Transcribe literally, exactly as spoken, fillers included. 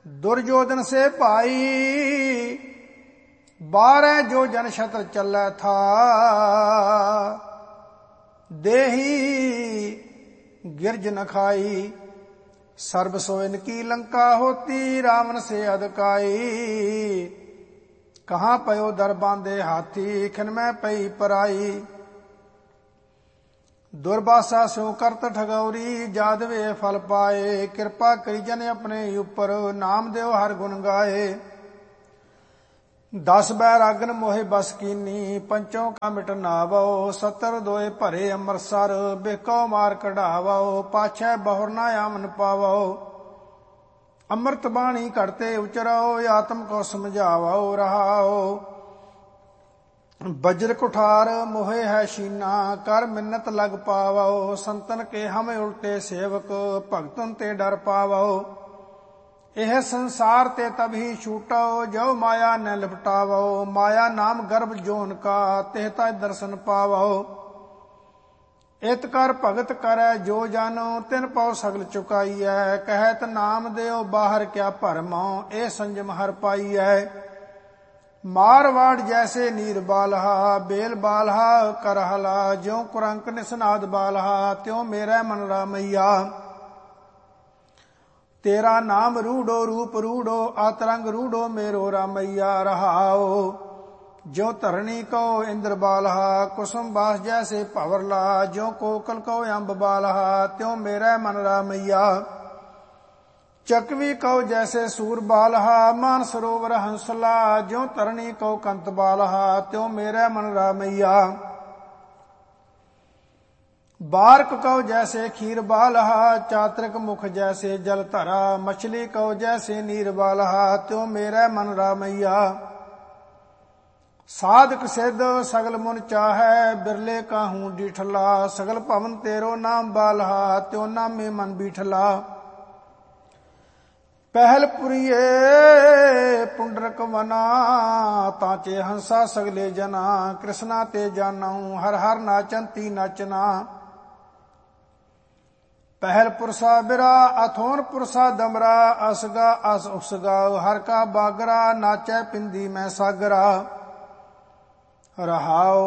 दुर्योधन से भाई बारह जो जन शत्र चलै था। देही गिरज न खाई सर्ब सोइन की लंका होती। रावण से अधकाई कहाँ पयो दर बांधे हाथी। खिन में पई पराई दुर्वासा स्यों करत ठगौरी। जादवे फल पाए कृपा करी जन अपने ऊपर। नाम देव हर गुण गाए दस बैरागन मोहे बस कीनी। पंचों का मिट नावो सतर दोए भरे अमरसर। बेको मार कढ़ावो पाछै बहुर ना आमन पावो। अमृत बाणी करते उचरो आत्म को समझावो रहाओ। वज्र कुठार मोहे है शीना कर मिन्नत लग पावो। संतन के हम उल्टे सेवक भगतन ते डर पावो। यह संसार ते तभी छूटो जो माया न लिपटावो। माया नाम गर्भ जोन का तेहता दर्शन पावो। इत कर भगत करे जो जानो तिन पौ सगल चुकाईऐ। कहत नाम देव बाहर क्या भरमो ए संजम हर पाईऐ। मारवाड़ जैसे नीर बालहा बेल बालहा करहला। ज्यों कुरंक निसनाद बालहा त्यों मेरा मन रामैया। तेरा नाम रूढ़ो रूप रूढ़ो आतरंग रूढ़ो मेरो रामैया रहाओ। ज्यों धरणी को इंद्र बालहा कुसुम बास जैसे भंवरला। ज्यों कोकल को अम्ब बालहा त्यों मेरा मन रामैया। चकवी कौ जैसे सूर बालहा मान सरोवर हंसला। ज्यों तरणी कौ कंत बालहा त्यों मेरे मन रामैया। बारक कौ जैसे खीर बालहा चातृक मुख जैसे जल धरा। मछली कौ जैसे नीर बालहा त्यों मेरे मन रामैया। साधक सिद्ध सगल मुन चाहै बिरले काहू डिठला। सगल भवन तेरो नाम बालहा त्यों नामे मन बीठला। पहल पुरिये पुंडरक वना तांचे हंसा सगले जना। कृष्णा ते जानऊ हर हर नाचंती नाचना। पहल पुरसा बिरा अथोन पुरसा दमरा। असगा अस उसगा हर का बागरा नाचै पिंदी में सागरा रहाओ।